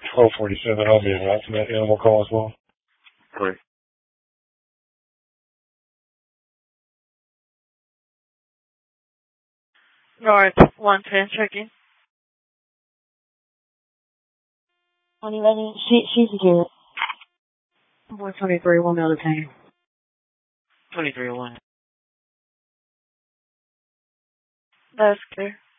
1247, I'll be advised to that animal call as well. Great. North 110 checking. She's here. 123, 1 out of 10. 2301. That's clear.